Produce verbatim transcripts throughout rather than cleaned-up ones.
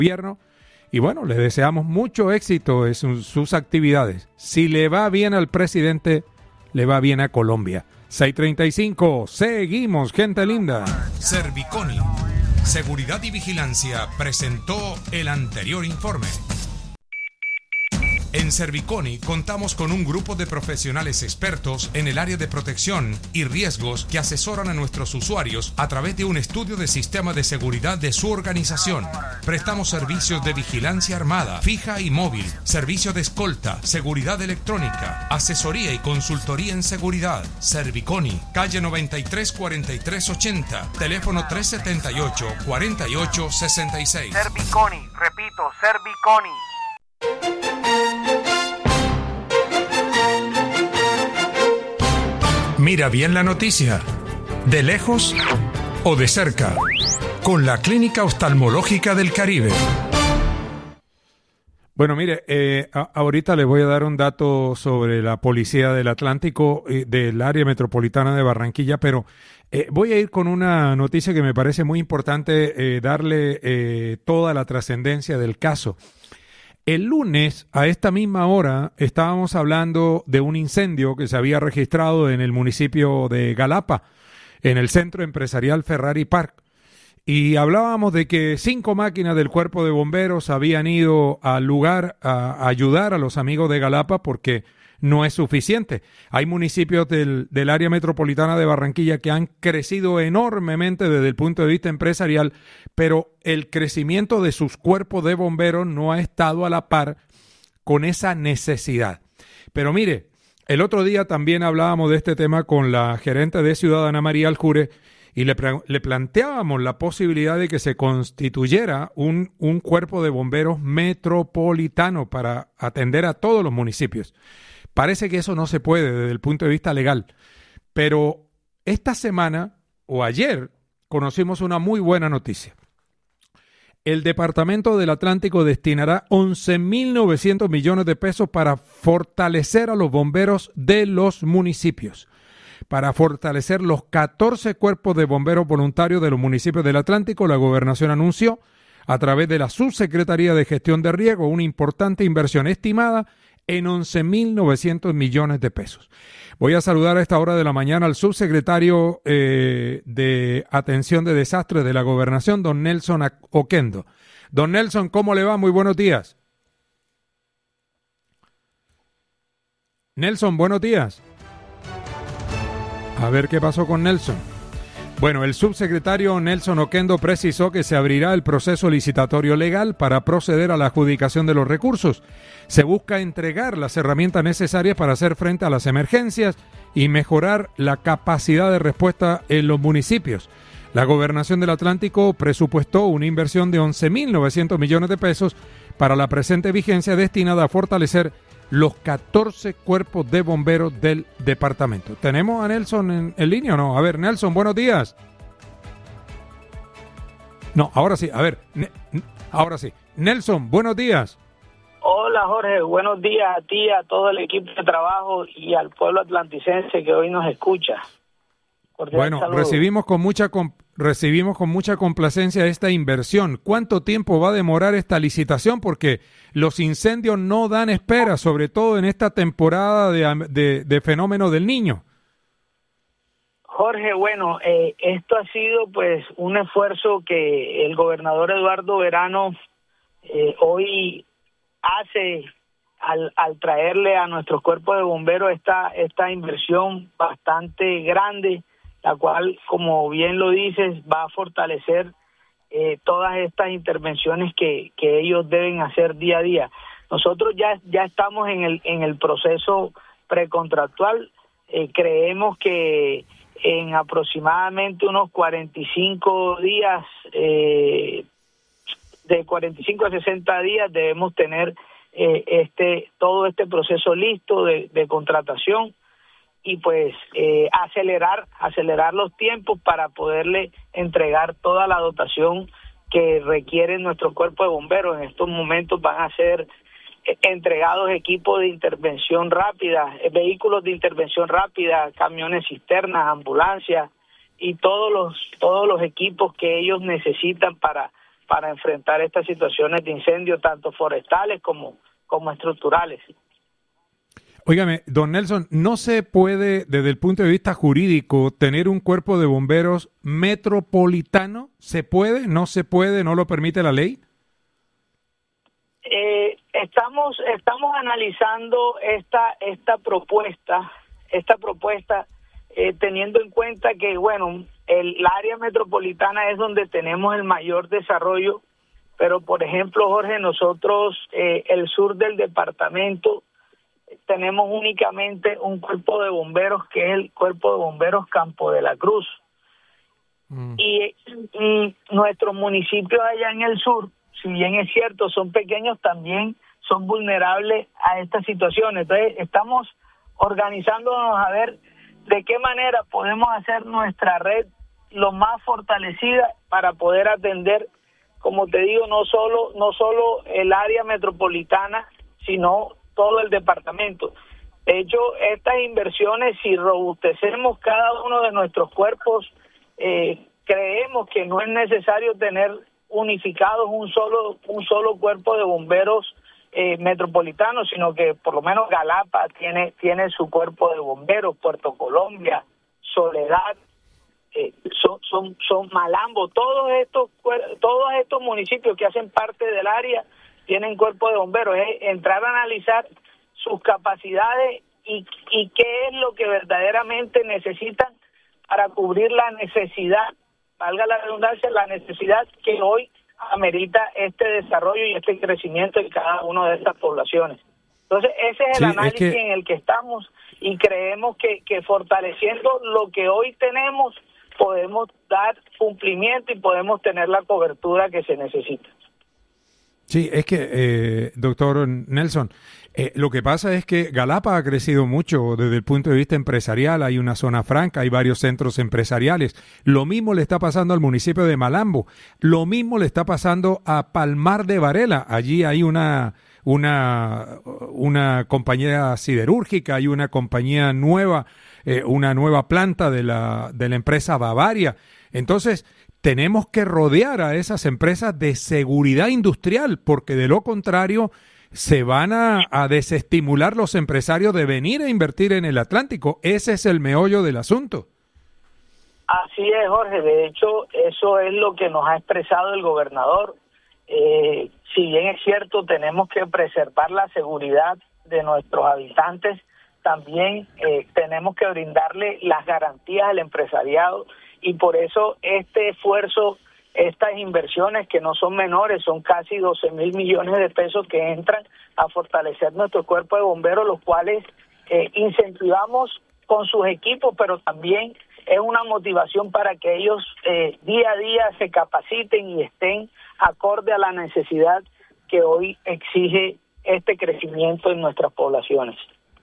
gobierno. Y bueno, le deseamos mucho éxito en sus, sus actividades. Si le va bien al presidente, le va bien a Colombia. seis treinta y cinco, seguimos, gente linda. Serviconi, Seguridad y Vigilancia, presentó el anterior informe. En Serviconi contamos con un grupo de profesionales expertos en el área de protección y riesgos que asesoran a nuestros usuarios a través de un estudio de sistema de seguridad de su organización. Prestamos servicios de vigilancia armada, fija y móvil, servicio de escolta, seguridad electrónica, asesoría y consultoría en seguridad. Serviconi, calle noventa y tres cuarenta y tres ochenta, teléfono tres setenta y ocho, cuarenta y ocho sesenta y seis. Serviconi, repito, Serviconi. Mira bien la noticia, de lejos o de cerca, con la Clínica Oftalmológica del Caribe. Bueno, mire, eh, a- ahorita les voy a dar un dato sobre la Policía del Atlántico, eh, del área metropolitana de Barranquilla, pero eh, voy a ir con una noticia que me parece muy importante eh, darle eh, toda la trascendencia del caso. El lunes, a esta misma hora, estábamos hablando de un incendio que se había registrado en el municipio de Galapa, en el centro empresarial Ferrari Park. Y hablábamos de que cinco máquinas del cuerpo de bomberos habían ido al lugar a ayudar a los amigos de Galapa porque no es suficiente. Hay municipios del, del área metropolitana de Barranquilla que han crecido enormemente desde el punto de vista empresarial, pero el crecimiento de sus cuerpos de bomberos no ha estado a la par con esa necesidad. Pero mire, el otro día también hablábamos de este tema con la gerente de Ciudad, Ana María Aljure, y le, le planteábamos la posibilidad de que se constituyera un, un cuerpo de bomberos metropolitano para atender a todos los municipios. Parece que eso no se puede desde el punto de vista legal, pero esta semana o ayer conocimos una muy buena noticia. El Departamento del Atlántico destinará once mil novecientos millones de pesos para fortalecer a los bomberos de los municipios, para fortalecer los catorce cuerpos de bomberos voluntarios de los municipios del Atlántico. La gobernación anunció a través de la Subsecretaría de Gestión de Riesgo una importante inversión estimada en once mil novecientos millones de pesos. Voy a saludar a esta hora de la mañana al subsecretario eh, de Atención de Desastres de la Gobernación, don Nelson Oquendo. Don Nelson, ¿cómo le va? Muy buenos días. Nelson, buenos días. A ver qué pasó con Nelson. Bueno, el subsecretario Nelson Oquendo precisó que se abrirá el proceso licitatorio legal para proceder a la adjudicación de los recursos. Se busca entregar las herramientas necesarias para hacer frente a las emergencias y mejorar la capacidad de respuesta en los municipios. La Gobernación del Atlántico presupuestó una inversión de once mil novecientos millones de pesos para la presente vigencia destinada a fortalecer los catorce cuerpos de bomberos del departamento. ¿Tenemos a Nelson en, en línea o no? A ver, Nelson, buenos días. No, ahora sí, a ver, ne, ahora sí. Nelson, buenos días. Hola Jorge, buenos días a ti, a todo el equipo de trabajo y al pueblo atlanticense que hoy nos escucha. Cordial Bueno, saludo. recibimos con mucha com- recibimos con mucha complacencia esta inversión. ¿Cuánto tiempo va a demorar esta licitación? Porque los incendios no dan espera, sobre todo en esta temporada de, de, de fenómeno del Niño. Jorge, bueno, eh, esto ha sido pues un esfuerzo que el gobernador Eduardo Verano eh, hoy hace al, al traerle a nuestros cuerpos de bomberos esta, esta inversión bastante grande, la cual, como bien lo dices, va a fortalecer eh, todas estas intervenciones que, que ellos deben hacer día a día. Nosotros ya, ya estamos en el, en el proceso precontractual. Eh, creemos que en aproximadamente unos cuarenta y cinco días, eh, de cuarenta y cinco a sesenta días, debemos tener eh, este todo este proceso listo de, de contratación y pues eh, acelerar acelerar los tiempos para poderle entregar toda la dotación que requiere nuestro cuerpo de bomberos. En estos momentos van a ser eh, entregados equipos de intervención rápida, eh, vehículos de intervención rápida, camiones cisternas, ambulancias y todos los todos los equipos que ellos necesitan para para enfrentar estas situaciones de incendio, tanto forestales como, como estructurales. Óigame, don Nelson, ¿no se puede, desde el punto de vista jurídico, tener un cuerpo de bomberos metropolitano? ¿Se puede? ¿No se puede? ¿No lo permite la ley? Eh, estamos estamos analizando esta esta propuesta, esta propuesta eh, teniendo en cuenta que, bueno, el, el área metropolitana es donde tenemos el mayor desarrollo, pero, por ejemplo, Jorge, nosotros, eh, el sur del departamento, tenemos únicamente un cuerpo de bomberos que es el Cuerpo de Bomberos Campo de la Cruz. Mm. Y, y nuestros municipios allá en el sur, si bien es cierto, son pequeños, también son vulnerables a estas situaciones. Entonces, estamos organizándonos a ver de qué manera podemos hacer nuestra red lo más fortalecida para poder atender, como te digo, no solo no solo el área metropolitana, sino todo el departamento. De hecho, estas inversiones, si robustecemos cada uno de nuestros cuerpos, eh, creemos que no es necesario tener unificados un solo un solo cuerpo de bomberos eh, metropolitanos, sino que por lo menos Galapa tiene tiene su cuerpo de bomberos, Puerto Colombia, Soledad, eh, son son son Malambo, todos estos todos estos municipios que hacen parte del área tienen cuerpo de bomberos. Es entrar a analizar sus capacidades y y qué es lo que verdaderamente necesitan para cubrir la necesidad, valga la redundancia, la necesidad que hoy amerita este desarrollo y este crecimiento en cada una de estas poblaciones. Entonces, ese es el sí, análisis es que... en el que estamos y creemos que, que fortaleciendo lo que hoy tenemos, podemos dar cumplimiento y podemos tener la cobertura que se necesita. Sí, es que, eh, doctor Nelson, eh, lo que pasa es que Galapa ha crecido mucho desde el punto de vista empresarial. Hay una zona franca, hay varios centros empresariales. Lo mismo le está pasando al municipio de Malambo. Lo mismo le está pasando a Palmar de Varela. Allí hay una, una, una compañía siderúrgica, hay una compañía nueva, eh, una nueva planta de la, de la empresa Bavaria. Entonces, tenemos que rodear a esas empresas de seguridad industrial, porque de lo contrario se van a, a desestimular los empresarios de venir a invertir en el Atlántico. Ese es el meollo del asunto. Así es, Jorge. De hecho, eso es lo que nos ha expresado el gobernador. Eh, si bien es cierto, tenemos que preservar la seguridad de nuestros habitantes, también eh, tenemos que brindarle las garantías al empresariado. Y por eso este esfuerzo, estas inversiones que no son menores, son casi doce mil millones de pesos que entran a fortalecer nuestro cuerpo de bomberos, los cuales eh, incentivamos con sus equipos, pero también es una motivación para que ellos eh, día a día se capaciten y estén acorde a la necesidad que hoy exige este crecimiento en nuestras poblaciones.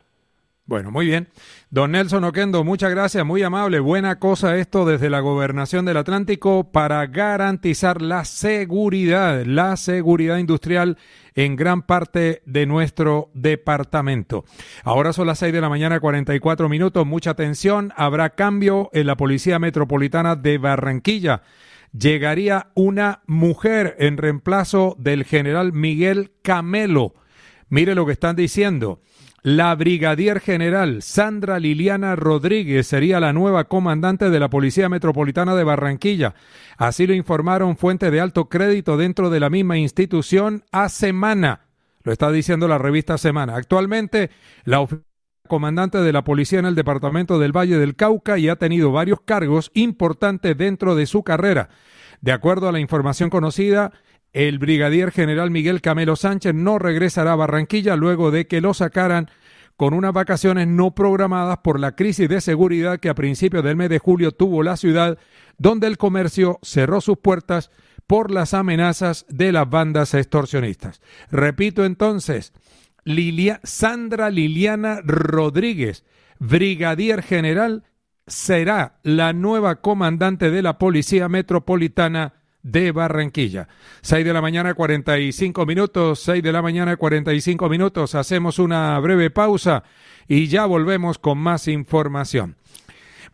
Bueno, muy bien. Don Nelson Oquendo, muchas gracias, muy amable. Buena cosa esto desde la Gobernación del Atlántico para garantizar la seguridad, la seguridad industrial en gran parte de nuestro departamento. Ahora son las seis de la mañana, cuarenta y cuatro minutos. Mucha atención, habrá cambio en la Policía Metropolitana de Barranquilla. Llegaría una mujer en reemplazo del general Miguel Camelo. Mire lo que están diciendo. La brigadier general Sandra Liliana Rodríguez sería la nueva comandante de la Policía Metropolitana de Barranquilla. Así lo informaron fuentes de alto crédito dentro de la misma institución a Semana. Lo está diciendo la revista Semana. Actualmente, la oficial comandante de la policía en el departamento del Valle del Cauca y ha tenido varios cargos importantes dentro de su carrera. De acuerdo a la información conocida, el brigadier general Miguel Camelo Sánchez no regresará a Barranquilla luego de que lo sacaran con unas vacaciones no programadas por la crisis de seguridad que a principios del mes de julio tuvo la ciudad, donde el comercio cerró sus puertas por las amenazas de las bandas extorsionistas. Repito entonces, Lilia, Sandra Liliana Rodríguez, brigadier general, será la nueva comandante de la Policía Metropolitana de Barranquilla. seis de la mañana, cuarenta y cinco minutos, seis de la mañana, cuarenta y cinco minutos. Hacemos una breve pausa y ya volvemos con más información.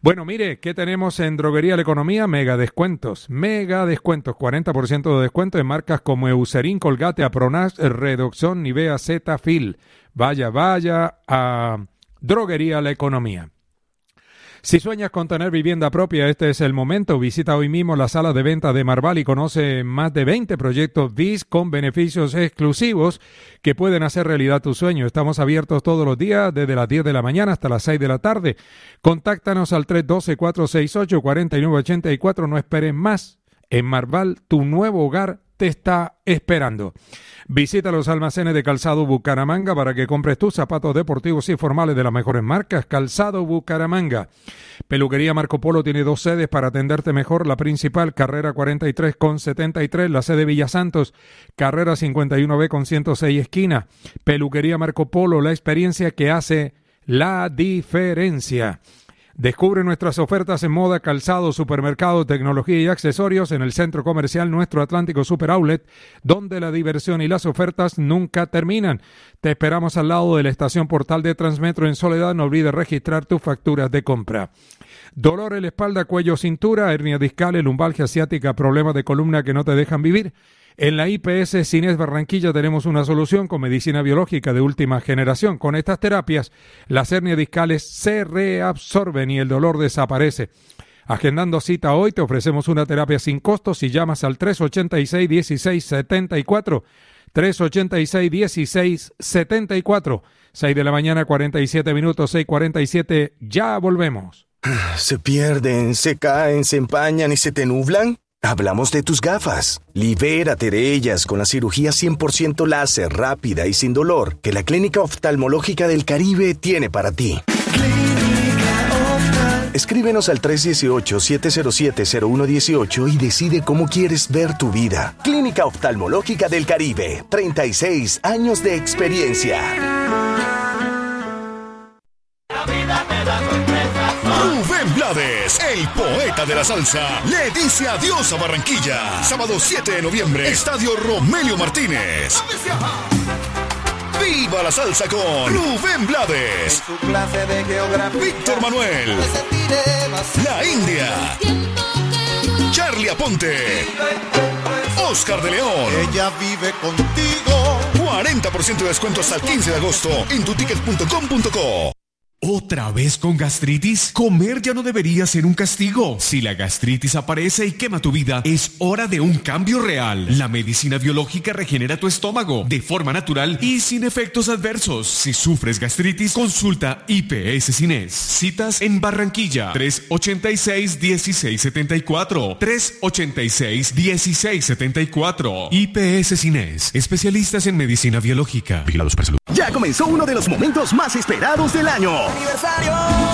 Bueno, mire, ¿qué tenemos en Droguería La Economía? Mega descuentos, mega descuentos, cuarenta por ciento de descuento en marcas como Eucerin, Colgate, Apronax, Redoxon, Nivea, Cetaphil. Vaya, vaya a Droguería La Economía. Si sueñas con tener vivienda propia, este es el momento. Visita hoy mismo la sala de venta de Marval y conoce más de veinte proyectos V I S con beneficios exclusivos que pueden hacer realidad tu sueño. Estamos abiertos todos los días desde las diez de la mañana hasta las seis de la tarde. Contáctanos al tres uno dos, cuatro seis ocho, cuatro nueve ocho cuatro. No esperes más. En Marval, tu nuevo hogar te está esperando. Visita los almacenes de Calzado Bucaramanga para que compres tus zapatos deportivos y formales de las mejores marcas. Calzado Bucaramanga. Peluquería Marco Polo tiene dos sedes para atenderte mejor. La principal, carrera cuarenta y tres con setenta y tres. La sede Villa Santos, carrera cincuenta y uno B con ciento seis esquina. Peluquería Marco Polo, la experiencia que hace la diferencia. Descubre nuestras ofertas en moda, calzado, supermercado, tecnología y accesorios en el Centro Comercial Nuestro Atlántico Super Outlet, donde la diversión y las ofertas nunca terminan. Te esperamos al lado de la estación Portal de Transmetro en Soledad. No olvides registrar tus facturas de compra. Dolor en la espalda, cuello, cintura, hernia discal, lumbalgia asiática, problemas de columna que no te dejan vivir. En la I P S Cines Barranquilla tenemos una solución con medicina biológica de última generación. Con estas terapias, las hernias discales se reabsorben y el dolor desaparece. Agendando cita hoy, te ofrecemos una terapia sin costo si llamas al tres ochenta y seis, dieciséis setenta y cuatro. tres ochenta y seis, dieciséis setenta y cuatro. seis de la mañana, cuarenta y siete minutos, seis cuarenta y siete. Ya volvemos. ¿Se pierden, se caen, se empañan y se te nublan? Hablamos de tus gafas. Libérate de ellas con la cirugía cien por ciento láser rápida y sin dolor que la Clínica Oftalmológica del Caribe tiene para ti. Escríbenos al tres uno ocho, siete cero siete, cero uno uno ocho y decide cómo quieres ver tu vida. Clínica Oftalmológica del Caribe. treinta y seis años de experiencia. La vida me da sorpresas. Rubén Blades, el poeta de la salsa, le dice adiós a Barranquilla. Sábado siete de noviembre, Estadio Romelio Martínez. ¡Viva la salsa con Rubén Blades! En su clase de geografía, Víctor Manuel, La India, Charlie Aponte, Oscar de León. ella vive contigo. cuarenta por ciento de descuento hasta el quince de agosto en tuticket punto com punto co. ¿Otra vez con gastritis? Comer ya no debería ser un castigo. Si la gastritis aparece y quema tu vida, es hora de un cambio real. La medicina biológica regenera tu estómago de forma natural y sin efectos adversos. Si sufres gastritis, consulta I P S Cines. Citas en Barranquilla, tres ochenta y seis, dieciséis setenta y cuatro. tres ochenta y seis, dieciséis setenta y cuatro. I P S Cines, especialistas en medicina biológica. Vigilados por salud. Ya comenzó uno de los momentos más esperados del año. Aniversario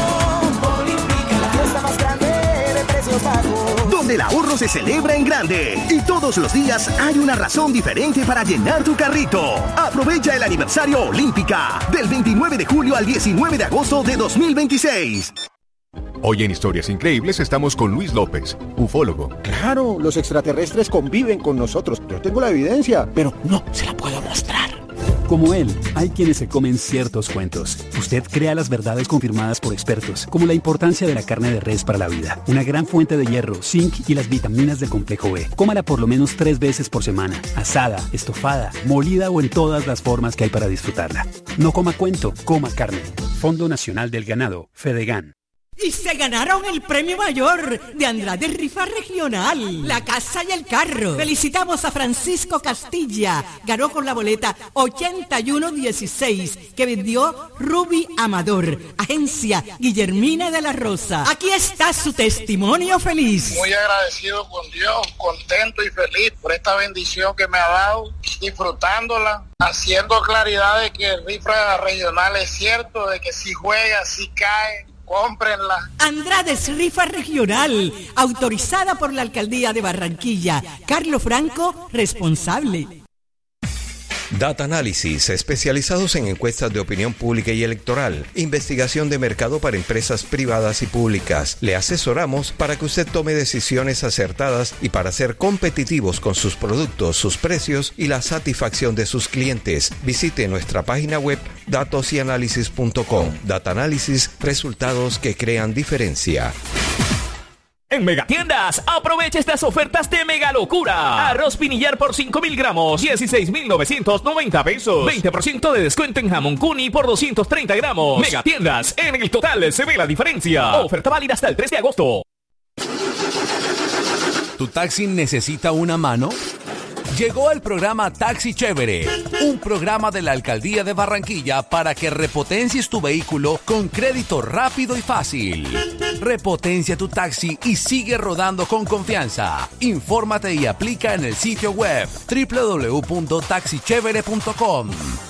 Olímpica, la fiesta más grande de precios bajos. Donde el ahorro se celebra en grande. Y todos los días hay una razón diferente para llenar tu carrito. Aprovecha el aniversario Olímpica del veintinueve de julio al diecinueve de agosto de dos mil veintiséis. Hoy en Historias Increíbles estamos con Luis López, ufólogo. Claro, los extraterrestres conviven con nosotros. Yo tengo la evidencia, pero no se la puedo mostrar. Como él, hay quienes se comen ciertos cuentos. Usted crea las verdades confirmadas por expertos, como la importancia de la carne de res para la vida, una gran fuente de hierro, zinc y las vitaminas del complejo B. Cómala por lo menos tres veces por semana, asada, estofada, molida o en todas las formas que hay para disfrutarla. No coma cuento, coma carne. Fondo Nacional del Ganado, Fedegan. Y se ganaron el premio mayor de Andrade Rifa Regional, la casa y el carro. Felicitamos a Francisco Castilla, ganó con la boleta ochenta y uno dieciséis que vendió Ruby Amador, agencia Guillermina de la Rosa. Aquí está su testimonio feliz. Muy agradecido con Dios, contento y feliz por esta bendición que me ha dado, disfrutándola, haciendo claridad de que el Rifa Regional es cierto, de que si juega, si cae, cómprenla. Andrades Rifa Regional, autorizada por la Alcaldía de Barranquilla. Carlos Franco, responsable. Data Análisis, especializados en encuestas de opinión pública y electoral, investigación de mercado para empresas privadas y públicas. Le asesoramos para que usted tome decisiones acertadas y para ser competitivos con sus productos, sus precios y la satisfacción de sus clientes. Visite nuestra página web datos y análisis punto com. Data Análisis, resultados que crean diferencia. En Megatiendas, aprovecha estas ofertas de mega locura. Arroz pinillar por cinco mil gramos, dieciséis mil novecientos noventa pesos. veinte por ciento de descuento en jamón Cuni por doscientos treinta gramos. Megatiendas, en el total se ve la diferencia. Oferta válida hasta el tres de agosto. ¿Tu taxi necesita una mano? Llegó el programa Taxi Chévere, un programa de la Alcaldía de Barranquilla para que repotencies tu vehículo con crédito rápido y fácil. Repotencia tu taxi y sigue rodando con confianza. Infórmate y aplica en el sitio web doble u doble u doble u punto taxi chévere punto com.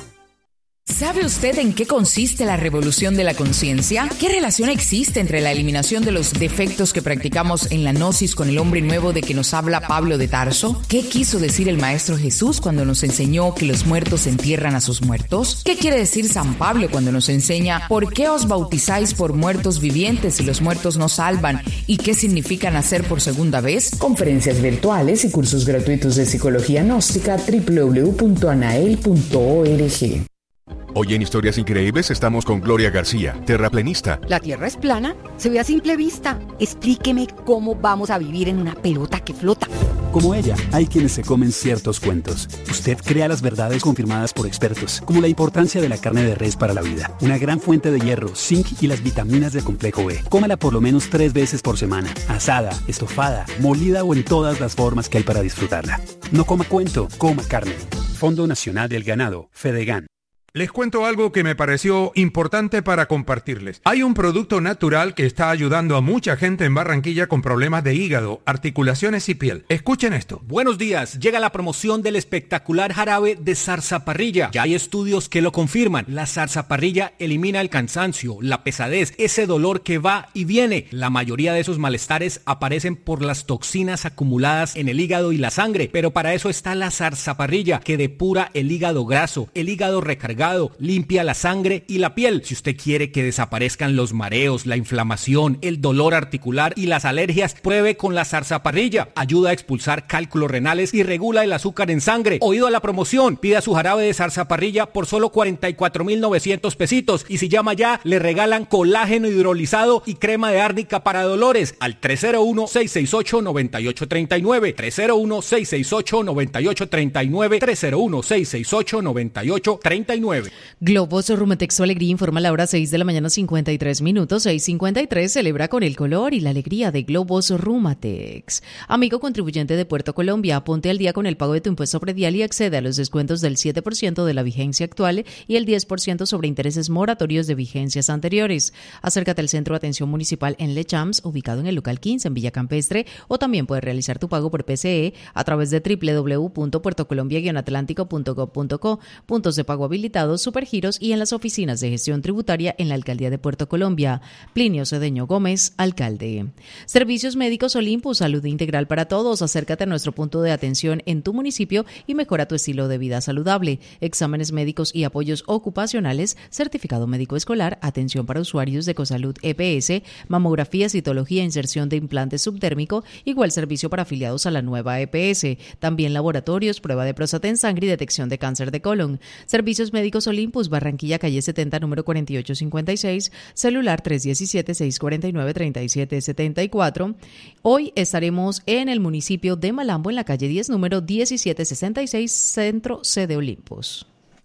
¿Sabe usted en qué consiste la revolución de la conciencia? ¿Qué relación existe entre la eliminación de los defectos que practicamos en la gnosis con el hombre nuevo de que nos habla Pablo de Tarso? ¿Qué quiso decir el Maestro Jesús cuando nos enseñó que los muertos entierran a sus muertos? ¿Qué quiere decir San Pablo cuando nos enseña por qué os bautizáis por muertos vivientes si los muertos no salvan? ¿Y qué significa nacer por segunda vez? Conferencias virtuales y cursos gratuitos de psicología gnóstica doble u doble u doble u punto anael punto org. Hoy en Historias Increíbles estamos con Gloria García, terraplenista. ¿La Tierra es plana? Se ve a simple vista. Explíqueme cómo vamos a vivir en una pelota que flota. Como ella, hay quienes se comen ciertos cuentos. Usted crea las verdades confirmadas por expertos, como la importancia de la carne de res para la vida, una gran fuente de hierro, zinc y las vitaminas del complejo B. Cómala por lo menos tres veces por semana, asada, estofada, molida o en todas las formas que hay para disfrutarla. No coma cuento, coma carne. Fondo Nacional del Ganado, Fedegan. Les cuento algo que me pareció importante para compartirles. Hay un producto natural que está ayudando a mucha gente en Barranquilla con problemas de hígado, articulaciones y piel. Escuchen esto. Buenos días. Llega la promoción del espectacular jarabe de zarzaparrilla. Ya hay estudios que lo confirman. La zarzaparrilla elimina el cansancio, la pesadez, ese dolor que va y viene. La mayoría de esos malestares aparecen por las toxinas acumuladas en el hígado y la sangre. Pero para eso está la zarzaparrilla, que depura el hígado graso, el hígado recargado, limpia la sangre y la piel. Si usted quiere que desaparezcan los mareos, la inflamación, el dolor articular y las alergias, pruebe con la zarzaparrilla. Ayuda a expulsar cálculos renales y regula el azúcar en sangre. Oído a la promoción, pida su jarabe de zarzaparrilla por solo cuarenta y cuatro mil novecientos pesitos. Y si llama ya, le regalan colágeno hidrolizado y crema de árnica para dolores al tres cero uno, seis seis ocho, nueve ocho tres nueve, tres cero uno, seis seis ocho, nueve ocho tres nueve, tres cero uno, seis seis ocho, nueve ocho tres nueve. Globos Rumetex Su Alegría informa a la hora seis de la mañana cincuenta y tres minutos. seis cincuenta y tres celebra con el color y la alegría de Globos Rumetex. Amigo contribuyente de Puerto Colombia, ponte al día con el pago de tu impuesto predial y accede a los descuentos del siete por ciento de la vigencia actual y el diez por ciento sobre intereses moratorios de vigencias anteriores. Acércate al Centro de Atención Municipal en Le Champs, ubicado en el local quince en Villa Campestre, o también puedes realizar tu pago por P C E a través de doble u doble u doble u punto puertocolombia guion atlántico punto gob punto co, puntos de pago habilitados, supergiros y en las oficinas de gestión tributaria en la Alcaldía de Puerto Colombia. Plinio Cedeño Gómez, alcalde. Servicios Médicos Olympus, salud integral para todos. Acércate a nuestro punto de atención en tu municipio y mejora tu estilo de vida saludable. Exámenes médicos y apoyos ocupacionales, certificado médico escolar, atención para usuarios de Ecosalud E P S, mamografía, citología, inserción de implante subdérmico, igual servicio para afiliados a la nueva E P S. También laboratorios, prueba de próstata en sangre y detección de cáncer de colon. Servicios Médicos Olympus, Barranquilla, calle setenta, número cuarenta y ocho cincuenta y seis, celular tres uno siete, seis cuatro nueve, tres siete siete cuatro. Hoy estaremos en el municipio de Malambo, en la calle diez, número diecisiete sesenta y seis, Centro Sede Olympus.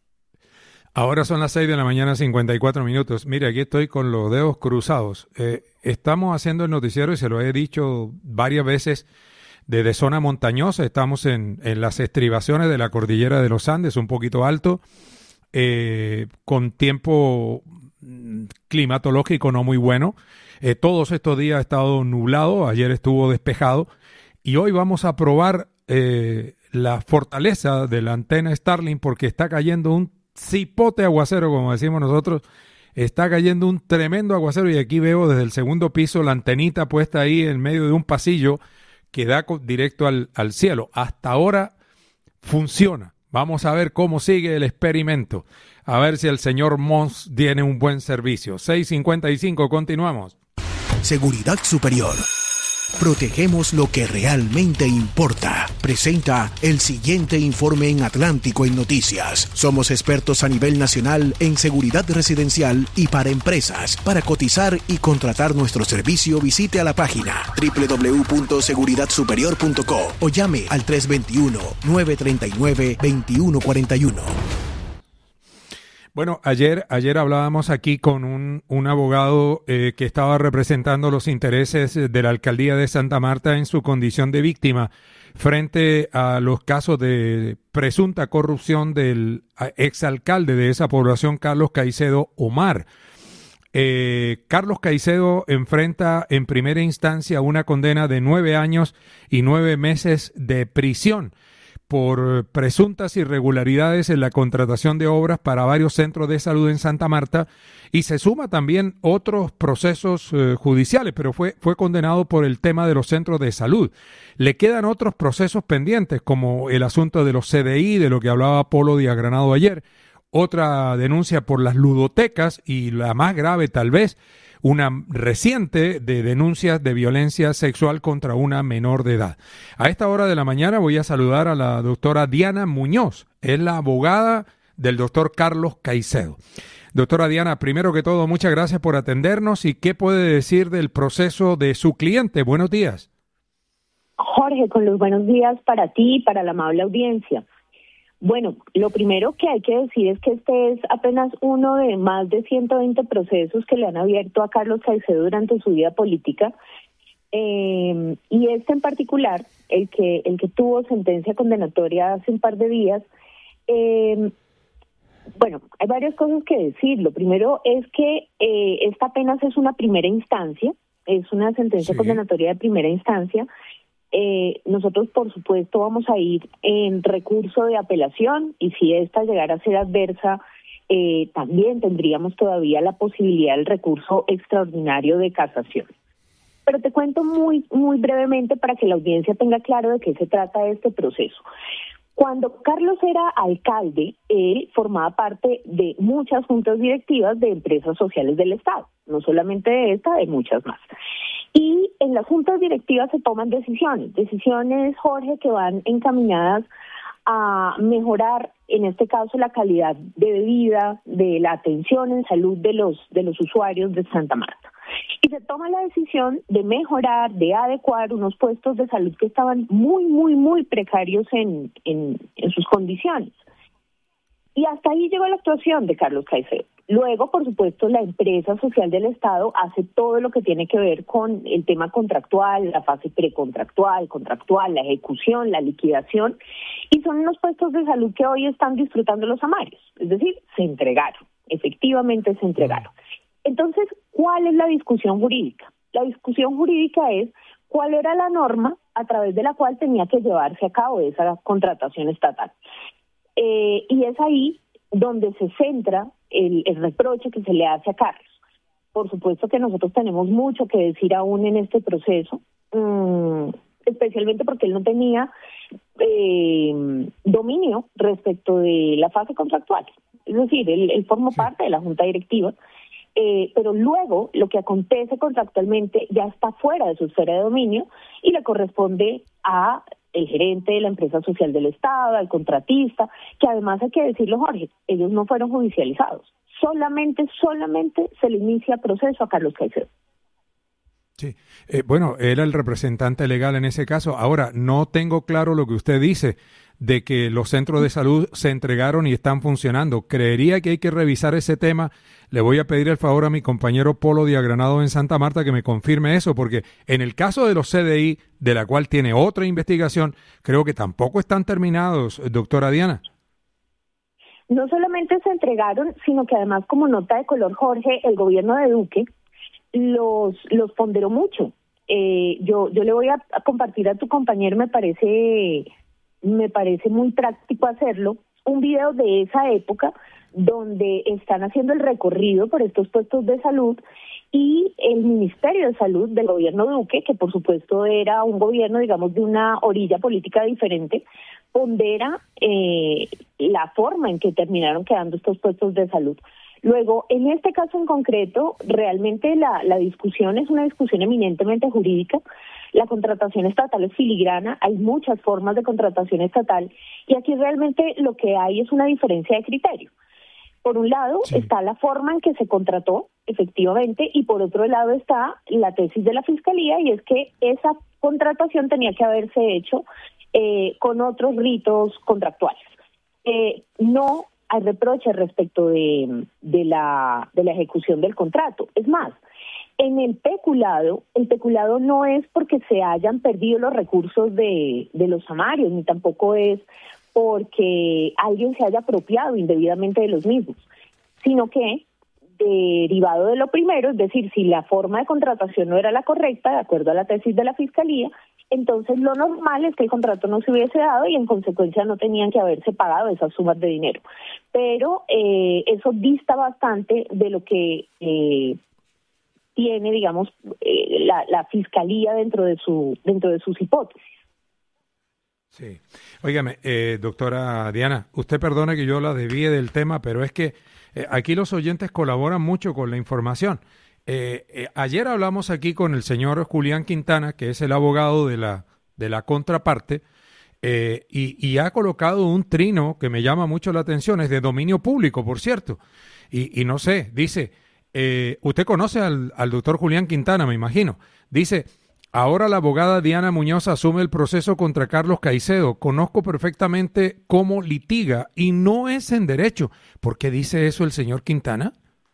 Ahora son las seis de la mañana, cincuenta y cuatro minutos. Mire, aquí estoy con los dedos cruzados. Eh, estamos haciendo el noticiero y se lo he dicho varias veces desde zona montañosa. Estamos en, en las estribaciones de la cordillera de los Andes, un poquito alto. Eh, con tiempo climatológico no muy bueno. Eh, todos estos días ha estado nublado, ayer estuvo despejado y hoy vamos a probar eh, la fortaleza de la antena Starlink porque está cayendo un cipote aguacero, como decimos nosotros. Está cayendo un tremendo aguacero y aquí veo desde el segundo piso la antenita puesta ahí en medio de un pasillo que da directo al, al cielo. Hasta ahora funciona. Vamos a ver cómo sigue el experimento. A ver si el señor Mons tiene un buen servicio. seis cincuenta y cinco, continuamos. Seguridad Superior. Protegemos lo que realmente importa. Presenta el siguiente informe en Atlántico en Noticias. Somos expertos a nivel nacional en seguridad residencial y para empresas. Para cotizar y contratar nuestro servicio, visite a la página doble u doble u doble u punto seguridad superior punto co o llame al tres dos uno, nueve tres nueve, dos uno cuatro uno. Bueno, ayer, ayer hablábamos aquí con un, un abogado eh, que estaba representando los intereses de la alcaldía de Santa Marta en su condición de víctima frente a los casos de presunta corrupción del exalcalde de esa población, Carlos Caicedo Omar. Eh, Carlos Caicedo enfrenta en primera instancia una condena de nueve años y nueve meses de prisión por presuntas irregularidades en la contratación de obras para varios centros de salud en Santa Marta, y se suma también otros procesos eh, judiciales, pero fue, fue condenado por el tema de los centros de salud. Le quedan otros procesos pendientes, como el asunto de los C D I, de lo que hablaba Polo Diagranado ayer, otra denuncia por las ludotecas y la más grave tal vez, una reciente de denuncias de violencia sexual contra una menor de edad. A esta hora de la mañana voy a saludar a la doctora Diana Muñoz, es la abogada del doctor Carlos Caicedo. Doctora Diana, primero que todo, muchas gracias por atendernos y qué puede decir del proceso de su cliente. Buenos días. Jorge, con los buenos días para ti y para la amable audiencia. Bueno, lo primero que hay que decir es que este es apenas uno de más de ciento veinte procesos que le han abierto a Carlos Caicedo durante su vida política, eh, y este en particular, el que el que tuvo sentencia condenatoria hace un par de días, eh, bueno, hay varias cosas que decir. Lo primero es que eh, esta apenas es una primera instancia, es una sentencia sí. condenatoria de primera instancia. Eh, nosotros, por supuesto, vamos a ir en recurso de apelación y si esta llegara a ser adversa, eh, también tendríamos todavía la posibilidad del recurso extraordinario de casación. Pero te cuento muy, muy brevemente para que la audiencia tenga claro de qué se trata este proceso. Cuando Carlos era alcalde, él formaba parte de muchas juntas directivas de empresas sociales del Estado, no solamente de esta, de muchas más. Y en las juntas directivas se toman decisiones, decisiones, Jorge, que van encaminadas a mejorar, en este caso, la calidad de vida, de la atención en salud de los de los usuarios de Santa Marta. Y se toma la decisión de mejorar, de adecuar unos puestos de salud que estaban muy, muy, muy precarios en, en, en sus condiciones. Y hasta ahí llegó la actuación de Carlos Caicedo. Luego, por supuesto, la empresa social del Estado hace todo lo que tiene que ver con el tema contractual, la fase precontractual, contractual, la ejecución, la liquidación, y son unos puestos de salud que hoy están disfrutando los amarios. Es decir, se entregaron, efectivamente se entregaron. Entonces, ¿cuál es la discusión jurídica? La discusión jurídica es cuál era la norma a través de la cual tenía que llevarse a cabo esa contratación estatal. Eh, y es ahí donde se centra el, el reproche que se le hace a Carlos. Por supuesto que nosotros tenemos mucho que decir aún en este proceso, mmm, especialmente porque él no tenía eh, dominio respecto de la fase contractual. Es decir, él, él formó sí. parte de la junta directiva, eh, pero luego lo que acontece contractualmente ya está fuera de su esfera de dominio y le corresponde a el gerente de la empresa social del Estado, al contratista, que además hay que decirlo, Jorge, ellos no fueron judicializados. Solamente, solamente se le inicia proceso a Carlos Caicedo. Sí, eh, bueno, era el representante legal en ese caso. Ahora, no tengo claro lo que usted dice de que los centros de salud se entregaron y están funcionando. Creería que hay que revisar ese tema. Le voy a pedir el favor a mi compañero Polo Diagranado en Santa Marta que me confirme eso, porque en el caso de los C D I, de la cual tiene otra investigación, creo que tampoco están terminados, doctora Diana. No solamente se entregaron, sino que además, como nota de color, Jorge, el gobierno de Duque los los ponderó mucho. Eh, yo yo le voy a, a compartir a tu compañero, me parece me parece muy práctico hacerlo, un video de esa época donde están haciendo el recorrido por estos puestos de salud y el Ministerio de Salud del gobierno Duque, que por supuesto era un gobierno, digamos, de una orilla política diferente, pondera eh, la forma en que terminaron quedando estos puestos de salud. Luego, en este caso en concreto, realmente la, la discusión es una discusión eminentemente jurídica. La contratación estatal es filigrana, hay muchas formas de contratación estatal y aquí realmente lo que hay es una diferencia de criterio. Por un lado sí. está la forma en que se contrató, efectivamente, y por otro lado está la tesis de la Fiscalía, y es que esa contratación tenía que haberse hecho eh, con otros ritos contractuales. Eh, no hay reproches respecto de, de, la, de la ejecución del contrato. Es más, en el peculado, el peculado no es porque se hayan perdido los recursos de, de los samarios, ni tampoco es porque alguien se haya apropiado indebidamente de los mismos, sino que, derivado de lo primero, es decir, si la forma de contratación no era la correcta, de acuerdo a la tesis de la Fiscalía, entonces lo normal es que el contrato no se hubiese dado y en consecuencia no tenían que haberse pagado esas sumas de dinero. Pero eh, eso dista bastante de lo que eh, tiene, digamos, eh, la, la Fiscalía dentro de su dentro de sus hipótesis. Sí. Óigame, eh, doctora Diana, usted perdone que yo la desvíe del tema, pero es que eh, aquí los oyentes colaboran mucho con la información. Eh, eh, ayer hablamos aquí con el señor Julián Quintana, que es el abogado de la, de la contraparte, eh, y, y ha colocado un trino que me llama mucho la atención, es de dominio público, por cierto, y, y no sé, dice, eh, usted conoce al, al doctor Julián Quintana, me imagino, dice... Ahora la abogada Diana Muñoz asume el proceso contra Carlos Caicedo. Conozco perfectamente cómo litiga y no es en derecho. ¿Por qué dice eso el señor Quintana?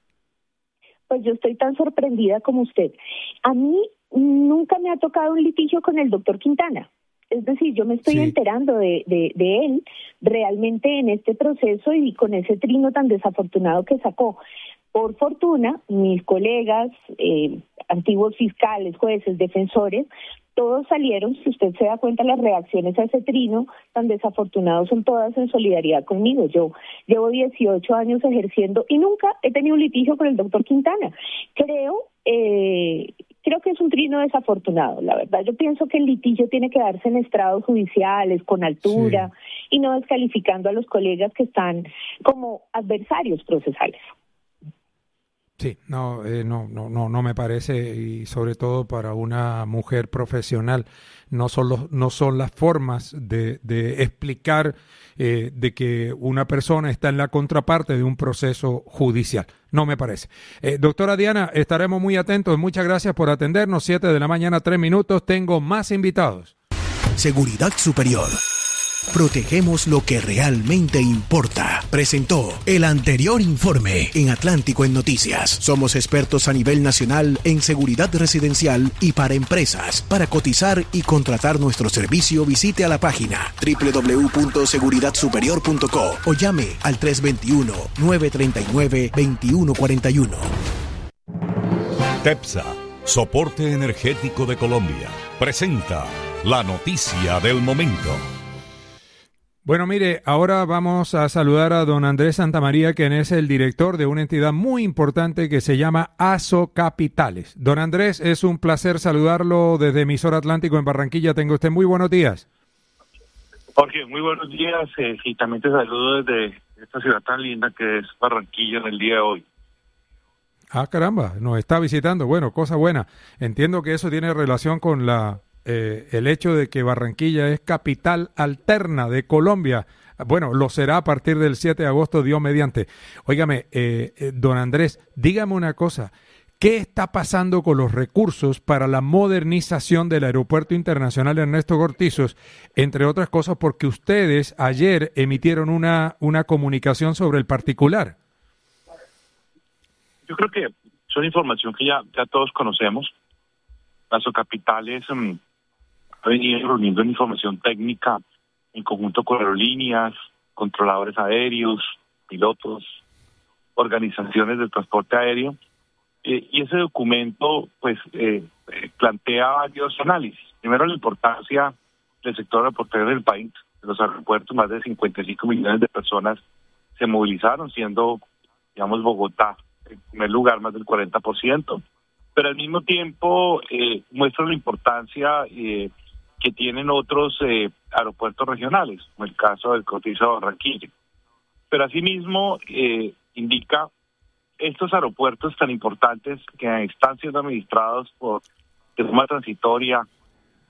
Pues yo estoy tan sorprendida como usted. A mí nunca me ha tocado un litigio con el doctor Quintana. Es decir, yo me estoy sí. enterando de, de, de él realmente en este proceso y con ese trino tan desafortunado que sacó. Por fortuna, mis colegas, eh, antiguos fiscales, jueces, defensores, todos salieron, si usted se da cuenta, las reacciones a ese trino tan desafortunado son todas en solidaridad conmigo. Yo llevo dieciocho años ejerciendo y nunca he tenido un litigio con el doctor Quintana. Creo, eh, creo que es un trino desafortunado, la verdad. Yo pienso que el litigio tiene que darse en estrados judiciales, con altura, sí. y no descalificando a los colegas que están como adversarios procesales. Sí, no, eh, no, no, no, no me parece, y sobre todo para una mujer profesional, no son los, no son las formas de, de explicar eh, de que una persona está en la contraparte de un proceso judicial. No me parece. Eh, doctora Diana, estaremos muy atentos. Muchas gracias por atendernos. Siete de la mañana, tres minutos. Tengo más invitados. Seguridad Superior. Protegemos lo que realmente importa. Presentó el anterior informe en Atlántico en Noticias. Somos expertos a nivel nacional en seguridad residencial y para empresas. Para cotizar y contratar nuestro servicio, visite a la página doble u doble u doble u punto seguridad superior punto co o llame al tres dos uno, nueve tres nueve, dos uno cuatro uno. TEPSA, Soporte Energético de Colombia, presenta la noticia del momento. Bueno, mire, ahora vamos a saludar a don Andrés Santamaría, quien es el director de una entidad muy importante que se llama ASO Capitales. Don Andrés, es un placer saludarlo desde Emisora Atlántico en Barranquilla. Tenga usted muy buenos días. Jorge, muy buenos días eh, y también te saludo desde esta ciudad tan linda que es Barranquilla en el día de hoy. Ah, caramba, nos está visitando. Bueno, cosa buena. Entiendo que eso tiene relación con la... Eh, el hecho de que Barranquilla es capital alterna de Colombia. Bueno, lo será a partir del siete de agosto, Dios mediante. Óigame, eh, eh, don Andrés, dígame una cosa. ¿Qué está pasando con los recursos para la modernización del Aeropuerto Internacional Ernesto Cortizos? Entre otras cosas, porque ustedes ayer emitieron una, una comunicación sobre el particular. Yo creo que son información que ya, ya todos conocemos. ASO Capitales um, ha venido reuniendo información técnica en conjunto con aerolíneas, controladores aéreos, pilotos, organizaciones del transporte aéreo, eh, y ese documento pues eh, eh, plantea varios análisis. Primero, la importancia del sector aeroportuario del país. En los aeropuertos, más de cincuenta y cinco millones de personas se movilizaron, siendo, digamos, Bogotá en primer lugar, más del cuarenta por ciento. Pero al mismo tiempo eh, muestra la importancia eh, que tienen otros eh, aeropuertos regionales, como el caso del Cortizo de Barranquilla. Pero asimismo eh, indica estos aeropuertos tan importantes que están siendo administrados por de forma transitoria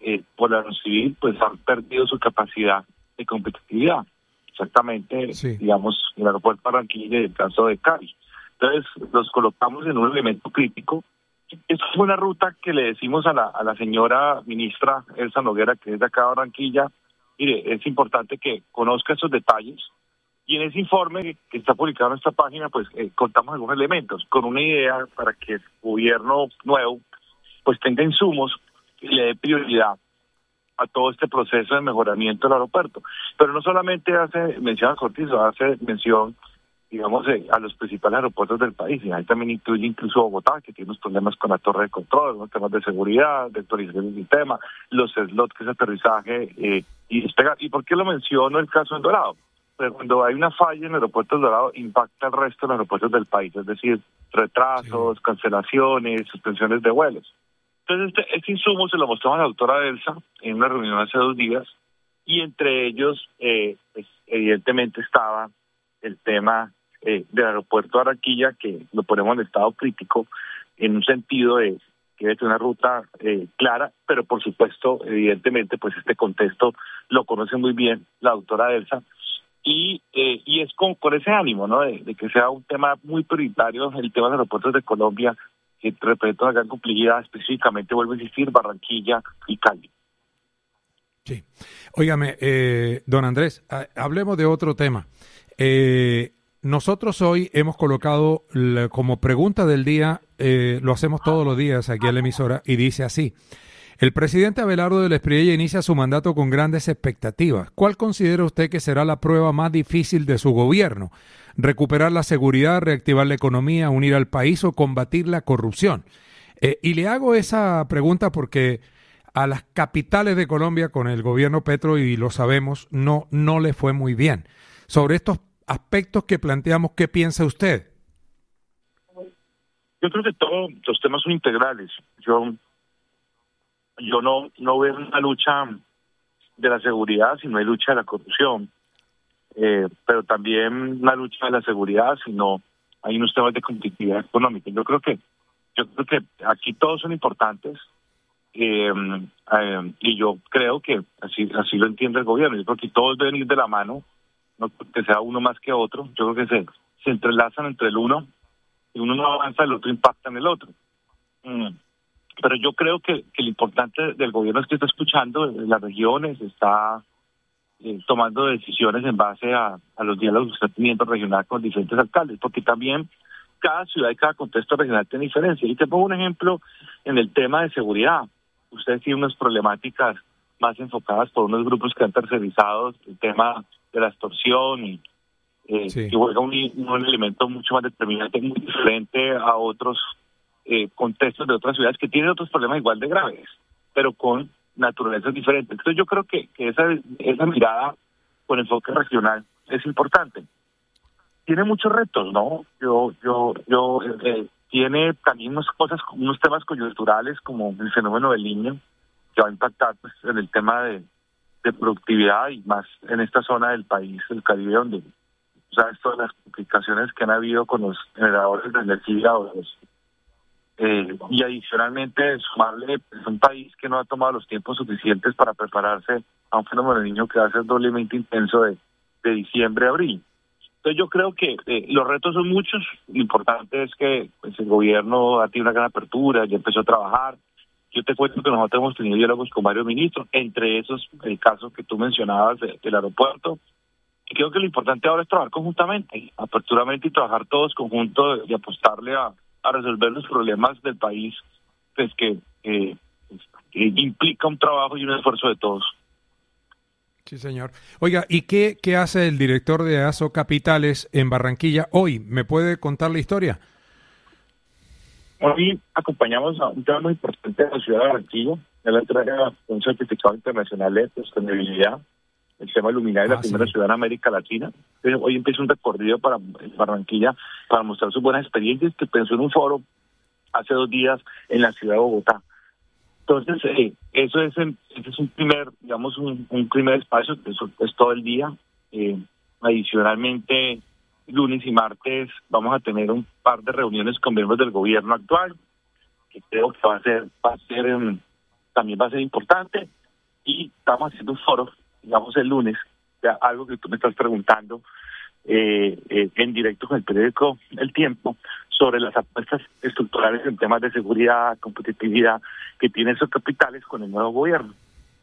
eh, por la aerocivil pues han perdido su capacidad de competitividad. Exactamente, sí. Digamos, el aeropuerto de Barranquilla y el caso de Cali. Entonces, los colocamos en un elemento crítico. Esa es una ruta que le decimos a la, a la señora ministra Elsa Noguera, que es de acá de Barranquilla. Mire, es importante que conozca esos detalles. Y en ese informe que está publicado en esta página, pues eh, contamos algunos elementos, con una idea para que el gobierno nuevo pues tenga insumos y le dé prioridad a todo este proceso de mejoramiento del aeropuerto. Pero no solamente hace mención a Cortizo, hace mención, digamos, eh, a los principales aeropuertos del país, y ahí también incluye incluso Bogotá, que tiene unos problemas con la torre de control, unos temas de seguridad, de actualización del sistema, los slots que es aterrizaje eh, y despegar. ¿Y por qué lo menciono el caso en Dorado? Pues cuando hay una falla en el aeropuerto de Dorado, impacta el resto de los aeropuertos del país, es decir, retrasos, sí. cancelaciones, suspensiones de vuelos. Entonces, este, este insumo se lo mostramos a la doctora Elsa en una reunión hace dos días, y entre ellos, eh, pues, evidentemente, estaba el tema eh, del aeropuerto de Barranquilla, que lo ponemos en estado crítico, en un sentido de que debe tener una ruta eh, clara, pero por supuesto, evidentemente, pues este contexto lo conoce muy bien la doctora Elsa, y eh, y es con, con ese ánimo, ¿no?, de, de que sea un tema muy prioritario el tema de los aeropuertos de Colombia, que representa una gran complejidad, específicamente, vuelvo a insistir, Barranquilla y Cali. Sí. Óigame, eh, don Andrés, hablemos de otro tema. Eh, nosotros hoy hemos colocado la, como pregunta del día, eh, lo hacemos todos los días aquí en la emisora, y dice así: el presidente Abelardo del Espriella inicia su mandato con grandes expectativas. ¿Cuál considera usted que será la prueba más difícil de su gobierno? ¿Recuperar la seguridad, reactivar la economía, unir al país o combatir la corrupción? Eh, y le hago esa pregunta porque a las capitales de Colombia con el gobierno Petro, y lo sabemos, no, no le fue muy bien. Sobre estos aspectos que planteamos, ¿qué piensa usted? Yo creo que todos los temas son integrales. Yo yo no, no veo una lucha de la seguridad si no hay lucha de la corrupción. Eh, pero también una lucha de la seguridad, sino hay unos temas de competitividad económica. Yo creo que yo creo que aquí todos son importantes, eh, eh, y yo creo que así así lo entiende el gobierno. Yo creo que todos deben ir de la mano, no que sea uno más que otro. Yo creo que se, se entrelazan entre el uno, y uno no avanza, el otro impacta en el otro. Mm. Pero yo creo que, que lo importante del gobierno es que está escuchando las regiones, está Eh, tomando decisiones en base a, a los diálogos que está teniendo regional con diferentes alcaldes, porque también cada ciudad y cada contexto regional tiene diferencia. Y te pongo un ejemplo en el tema de seguridad. Ustedes tienen unas problemáticas más enfocadas por unos grupos que han tercerizado el tema de la extorsión, y eh, sí. que juega un, un elemento mucho más determinante, muy diferente a otros eh, contextos de otras ciudades que tienen otros problemas igual de graves, pero con naturalezas diferentes. Entonces yo creo que, que esa esa mirada con enfoque regional es importante. Tiene muchos retos, ¿no? Yo yo yo eh, tiene también unas cosas, unos temas coyunturales como el fenómeno del Niño, que va a impactar pues en el tema de, de productividad, y más en esta zona del país, el Caribe, donde, o sea, todas las complicaciones que han habido con los generadores de energía o los Eh, y adicionalmente sumarle, es un país que no ha tomado los tiempos suficientes para prepararse a un fenómeno del Niño que va a ser doblemente intenso de, de diciembre a abril. Entonces yo creo que eh, los retos son muchos. Lo importante es que pues, el gobierno ha tenido una gran apertura, ya empezó a trabajar. Yo te cuento que nosotros hemos tenido diálogos con varios ministros, entre esos el caso que tú mencionabas de, del aeropuerto. Y creo que lo importante ahora es trabajar conjuntamente, aperturamente, y trabajar todos conjuntos y apostarle a a resolver los problemas del país, pues que, eh, que implica un trabajo y un esfuerzo de todos. Sí, señor. Oiga, ¿y qué, qué hace el director de ASO Capitales en Barranquilla hoy? ¿Me puede contar la historia? Hoy acompañamos a un tema muy importante de la ciudad de Barranquilla, de la entrega de un certificado internacional de sostenibilidad, el tema Luminaria, ah, la primera sí. ciudad en América Latina. Entonces, hoy empieza un recorrido para Barranquilla para mostrar sus buenas experiencias, que pensó en un foro hace dos días en la ciudad de Bogotá. Entonces, eh, eso es, ese es un primer, digamos, un, un primer espacio, eso es todo el día. Eh, adicionalmente, lunes y martes vamos a tener un par de reuniones con miembros del gobierno actual, que creo que va a ser, va a ser, um, también va a ser importante. y estamos haciendo un foro, digamos el lunes, ya algo que tú me estás preguntando, eh, eh, en directo con el periódico El Tiempo, sobre las apuestas estructurales en temas de seguridad, competitividad que tienen esos capitales con el nuevo gobierno.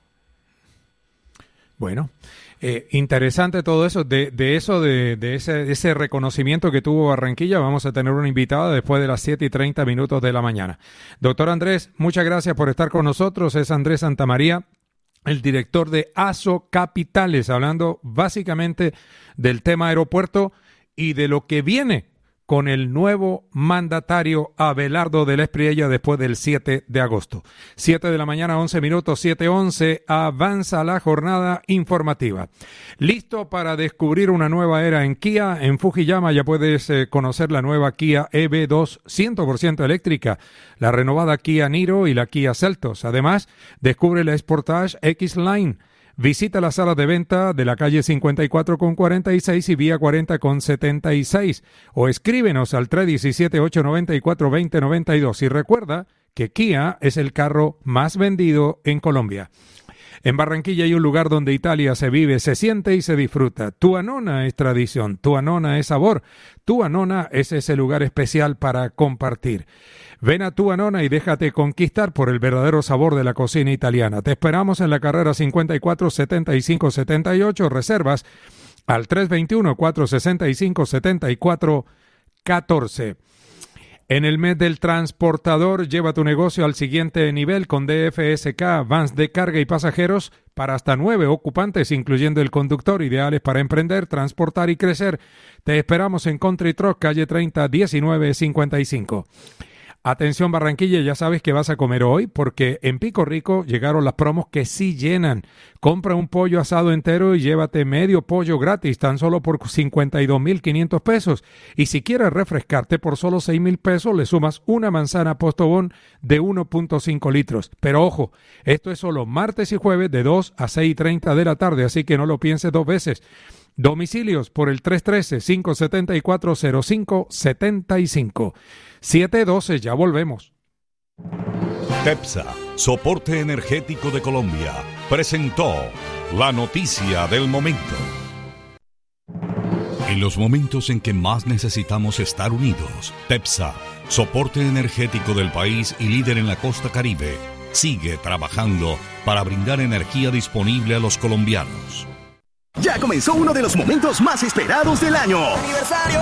Bueno, eh, interesante todo eso. De, de eso, de, de ese, ese reconocimiento que tuvo Barranquilla, vamos a tener una invitada después de las siete y treinta minutos de la mañana. Doctor Andrés, muchas gracias por estar con nosotros. Es Andrés Santamaría, el director de ASO Capitales, hablando básicamente del tema aeropuerto y de lo que viene con el nuevo mandatario Abelardo de la Espriella después del siete de agosto. siete de la mañana, once minutos, siete once, avanza la jornada informativa. Listo para descubrir una nueva era en Kia. En Fujiyama ya puedes eh, conocer la nueva Kia E V dos cien por ciento eléctrica, la renovada Kia Niro y la Kia Seltos. Además, descubre la Sportage X-Line. Visita la sala de venta de la calle cincuenta y cuatro con cuarenta y seis y vía cuarenta con setenta y seis o escríbenos al tres uno siete, ocho nueve cuatro, dos cero nueve dos y recuerda que Kia es el carro más vendido en Colombia. En Barranquilla hay un lugar donde Italia se vive, se siente y se disfruta. Tuanona es tradición, Tuanona es sabor, Tuanona es ese lugar especial para compartir. Ven a Tuanona y déjate conquistar por el verdadero sabor de la cocina italiana. Te esperamos en la carrera cincuenta y cuatro, setenta y cinco, setenta y ocho. Reservas al tres dos uno, cuatro seis cinco, siete cuatro uno cuatro. En el mes del transportador, lleva tu negocio al siguiente nivel con D F S K, vans de carga y pasajeros para hasta nueve ocupantes, incluyendo el conductor, ideales para emprender, transportar y crecer. Te esperamos en Country Truck, calle treinta, diecinueve cincuenta y cinco. Atención Barranquilla, ya sabes que vas a comer hoy porque en Pico Rico llegaron las promos que sí llenan. Compra un pollo asado entero y llévate medio pollo gratis, tan solo por cincuenta y dos mil quinientos pesos. Y si quieres refrescarte por solo seis mil pesos, le sumas una manzana Postobón de uno punto cinco litros. Pero ojo, esto es solo martes y jueves de dos a seis y treinta de la tarde, así que no lo pienses dos veces. Domicilios por el tres uno tres, cinco siete cuatro, cero cinco siete cinco. siete doce, ya volvemos. TEPSA, Soporte Energético de Colombia, presentó la noticia del momento. En los momentos en que más necesitamos estar unidos, TEPSA, Soporte Energético del país y líder en la costa Caribe, sigue trabajando para brindar energía disponible a los colombianos. Ya comenzó uno de los momentos más esperados del año. Aniversario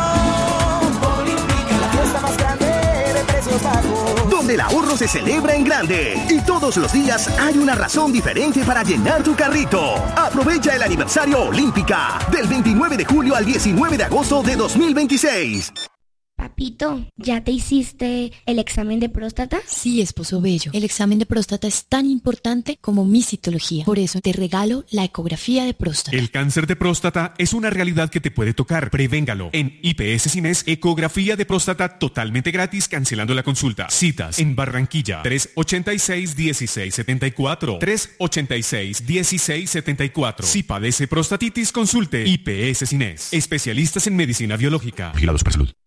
Olímpica, la fiesta más grande de precios bajos. Donde el ahorro se celebra en grande. Y todos los días hay una razón diferente para llenar tu carrito. Aprovecha el aniversario Olímpica del veintinueve de julio al diecinueve de agosto de dos mil veintiséis. Papito, ¿ya te hiciste el examen de próstata? Sí, esposo bello. El examen de próstata es tan importante como mi citología. Por eso te regalo la ecografía de próstata. El cáncer de próstata es una realidad que te puede tocar. Prevéngalo. En I P S Cines, ecografía de próstata totalmente gratis, cancelando la consulta. Citas en Barranquilla, tres ochenta y seis, dieciséis setenta y cuatro. tres ochenta y seis, dieciséis setenta y cuatro. Si padece prostatitis, consulte I P S Cines. Especialistas en medicina biológica. Vigilados por salud.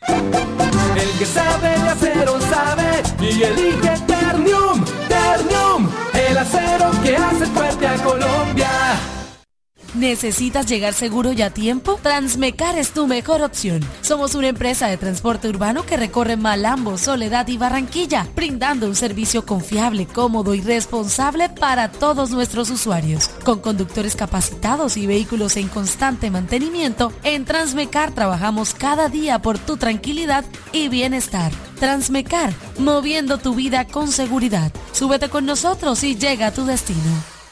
El que sabe de acero sabe y elige Ternium, Ternium, el acero que hace fuerte a Colombia. ¿Necesitas llegar seguro y a tiempo? Transmecar es tu mejor opción. Somos una empresa de transporte urbano que recorre Malambo, Soledad y Barranquilla, brindando un servicio confiable, cómodo y responsable para todos nuestros usuarios. Con conductores capacitados y vehículos en constante mantenimiento, en Transmecar trabajamos cada día por tu tranquilidad y bienestar. Transmecar, moviendo tu vida con seguridad. Súbete con nosotros y llega a tu destino.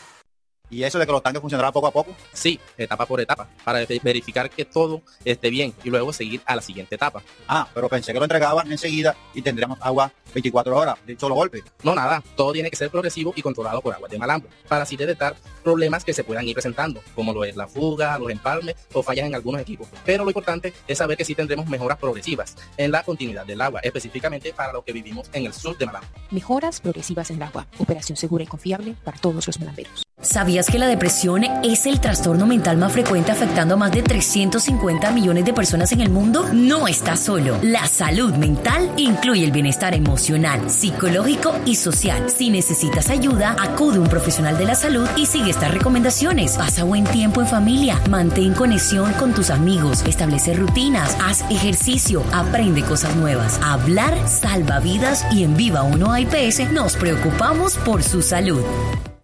¿Y eso de que los tanques funcionarán poco a poco? Sí, etapa por etapa, para verificar que todo esté bien y luego seguir a la siguiente etapa. Ah, pero pensé que lo entregaban enseguida y tendríamos agua veinticuatro horas, de un solo golpe. No, nada, todo tiene que ser progresivo y controlado por Aguas de Malambo, para así detectar problemas que se puedan ir presentando, como lo es la fuga, los empalmes o fallas en algunos equipos. Pero lo importante es saber que sí tendremos mejoras progresivas en la continuidad del agua, específicamente para los que vivimos en el sur de Malambo. Mejoras progresivas en el agua, operación segura y confiable para todos los malamberos. ¿Sabías que la depresión es el trastorno mental más frecuente afectando a más de trescientos cincuenta millones de personas en el mundo? No estás solo. La salud mental incluye el bienestar emocional, psicológico y social. Si necesitas ayuda, acude a un profesional de la salud y sigue estas recomendaciones. Pasa buen tiempo en familia, mantén conexión con tus amigos, establece rutinas, haz ejercicio, aprende cosas nuevas. Hablar salva vidas y en Viva uno A I P S nos preocupamos por su salud.